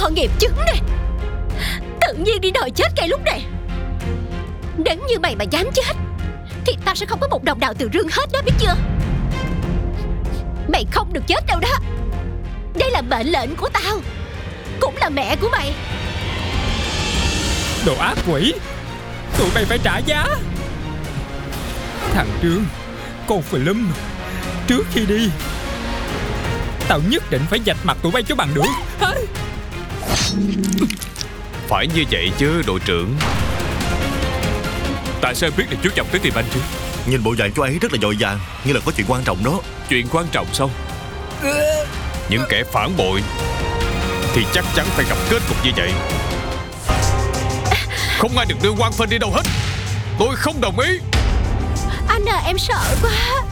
Con nghiệp chứng này, tự nhiên đi đòi chết ngay lúc này. Nếu như mày mà dám chết thì tao sẽ không có một đồng nào từ rương hết đó, biết chưa? Mày không được chết đâu đó. Đây là mệnh lệnh của tao, cũng là mẹ của mày. Đồ ác quỷ, tụi bay phải trả giá. Thằng Trương, con Philum, trước khi đi tao nhất định phải vạch mặt tụi bay cho bằng được. Phải như vậy chứ đội trưởng. Tại sao em biết là chú chồng tới tìm anh chứ? Nhìn bộ dạng chú ấy rất là vội vàng, như là có chuyện quan trọng đó. Chuyện quan trọng sao? Những kẻ phản bội thì chắc chắn phải gặp kết cục như vậy. Không ai được đưa Quang Phinh đi đâu hết. Tôi không đồng ý. Anh à, em sợ quá.